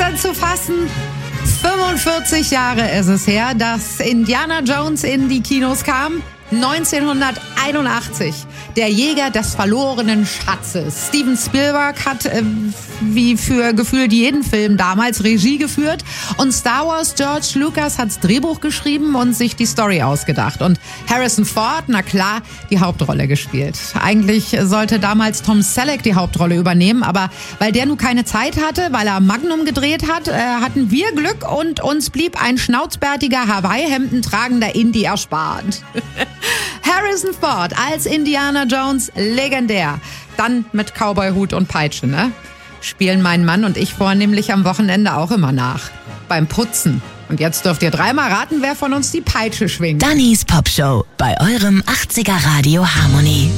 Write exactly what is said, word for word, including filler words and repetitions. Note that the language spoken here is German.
äh, zu fassen. fünfundvierzig Jahre ist es her, dass Indiana Jones in die Kinos kam. neunzehnhunderteinundachtzig. Der Jäger des verlorenen Schatzes. Steven Spielberg hat, äh, wie für gefühlt jeden Film damals, Regie geführt. Und Star Wars George Lucas hat's Drehbuch geschrieben und sich die Story ausgedacht. Und Harrison Ford, na klar, die Hauptrolle gespielt. Eigentlich sollte damals Tom Selleck die Hauptrolle übernehmen, aber weil der nun keine Zeit hatte, weil er Magnum gedreht hat, äh, hatten wir Glück und uns blieb ein schnauzbärtiger Hawaii-Hemden tragender Indie erspart. Harrison Ford als Indiana Jones, legendär. Dann mit Cowboy-Hut und Peitsche, ne? Spielen mein Mann und ich vornehmlich am Wochenende auch immer nach. Beim Putzen. Und jetzt dürft ihr dreimal raten, wer von uns die Peitsche schwingt. Dannys Popshow bei eurem achtziger Radio Harmony.